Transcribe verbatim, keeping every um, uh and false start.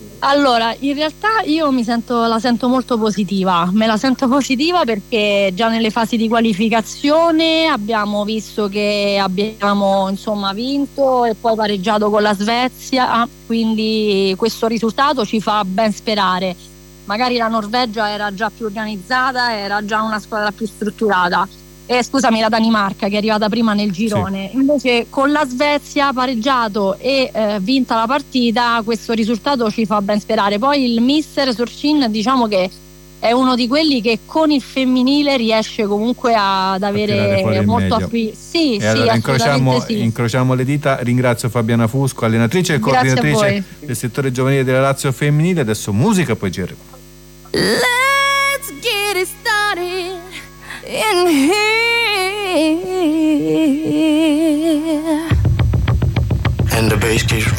Allora, in realtà io mi sento, la sento molto positiva, me la sento positiva perché già nelle fasi di qualificazione abbiamo visto che abbiamo insomma vinto e poi pareggiato con la Svezia, quindi questo risultato ci fa ben sperare. Magari la Norvegia era già più organizzata, era già una squadra più strutturata. Eh, scusami, la Danimarca che è arrivata prima nel girone. Sì. Invece con la Svezia pareggiato e eh, vinta la partita, questo risultato ci fa ben sperare. Poi il mister Sorcin, diciamo che è uno di quelli che con il femminile riesce comunque ad avere molto affi- sì, e sì, allora incrociamo, sì. incrociamo le dita. Ringrazio Fabiana Fusco, allenatrice e coordinatrice del settore giovanile della Lazio femminile. Adesso musica, poi ci arrivo. Let's get it started in here. And the bass keeps